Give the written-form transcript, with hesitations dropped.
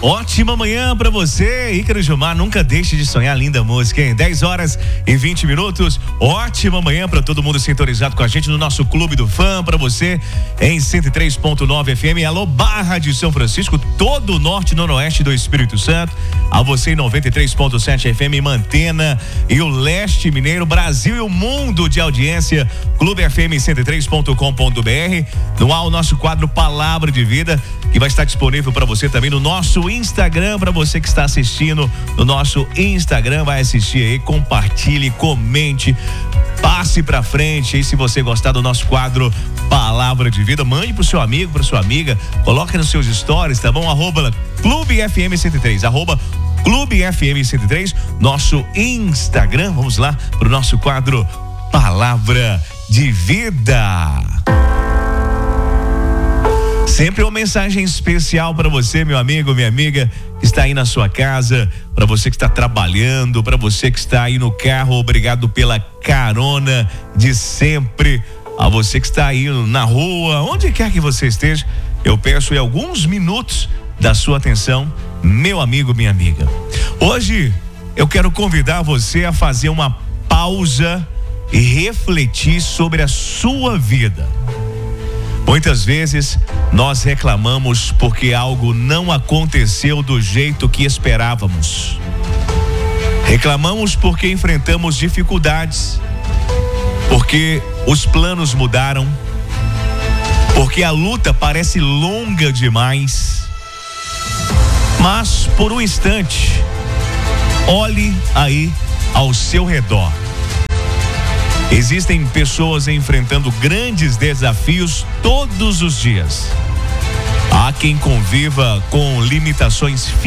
Ótima manhã pra você, Ícaro Gilmar, nunca deixe de sonhar, linda música, hein? 10h20. Ótima manhã pra todo mundo sintonizado com a gente no nosso Clube do Fã, pra você em 103.9 FM, alô Barra de São Francisco, todo o norte e noroeste do Espírito Santo, a você em 93.7 FM Mantena e o leste mineiro, Brasil e o mundo de audiência, Clube FM 103.com.br, no ar o nosso quadro Palavra de Vida, que vai estar disponível para você também no nosso Instagram, para você que está assistindo no nosso Instagram, vai assistir aí, compartilhe, comente, passe pra frente aí, se você gostar do nosso quadro Palavra de Vida, mande pro seu amigo, pra sua amiga, coloque nos seus stories, tá bom? Clube FM 103, Clube FM 103, nosso Instagram. Vamos lá pro nosso quadro Palavra de Vida. Sempre uma mensagem especial para você, meu amigo, minha amiga, que está aí na sua casa, para você que está trabalhando, para você que está aí no carro, obrigado pela carona de sempre. A você que está aí na rua, onde quer que você esteja, eu peço aí alguns minutos da sua atenção, meu amigo, minha amiga. Hoje eu quero convidar você a fazer uma pausa e refletir sobre a sua vida. Muitas vezes nós reclamamos porque algo não aconteceu do jeito que esperávamos. Reclamamos porque enfrentamos dificuldades, porque os planos mudaram, porque a luta parece longa demais. Mas por um instante, olhe aí ao seu redor. Existem pessoas enfrentando grandes desafios todos os dias. Há quem conviva com limitações